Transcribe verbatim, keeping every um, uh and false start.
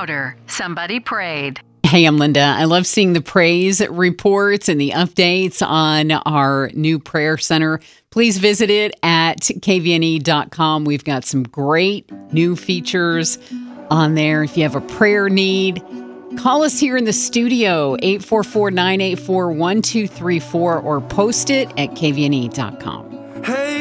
louder. Somebody prayed. Hey, I'm Linda. I love seeing the praise reports and the updates on our new prayer center. Please visit it at k v n e dot com. We've got some great new features on there. If you have a prayer need, call us here in the studio, eight four four, nine eight four, one two three four, or post it at k v n e dot com. Hey.